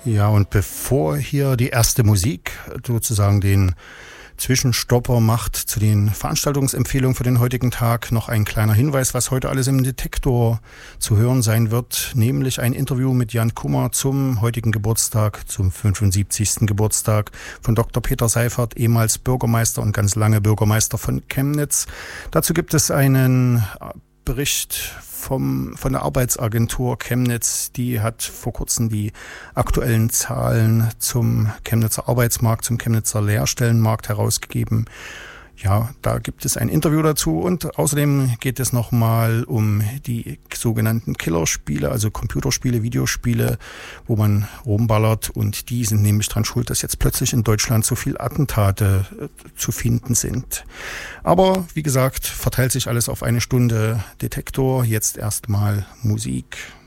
Ja, und bevor hier die erste Musik sozusagen den Zwischenstopper macht zu den Veranstaltungsempfehlungen für den heutigen Tag, noch ein kleiner Hinweis, was heute alles im Detektor zu hören sein wird, nämlich ein Interview mit Jan Kummer zum heutigen Geburtstag, zum 75. Geburtstag von Dr. Peter Seiffert, ehemals Bürgermeister und ganz lange Bürgermeister von Chemnitz. Dazu gibt es einen Bericht von der Arbeitsagentur Chemnitz, die hat vor kurzem die aktuellen Zahlen zum Chemnitzer Arbeitsmarkt, zum Chemnitzer Lehrstellenmarkt herausgegeben. Ja, da gibt es ein Interview dazu und außerdem geht es nochmal um die sogenannten Killerspiele, also Computerspiele, Videospiele, wo man rumballert, und die sind nämlich dran schuld, dass jetzt plötzlich in Deutschland so viel Attentate zu finden sind. Aber wie gesagt, verteilt sich alles auf eine Stunde Detektor, jetzt erstmal Musik.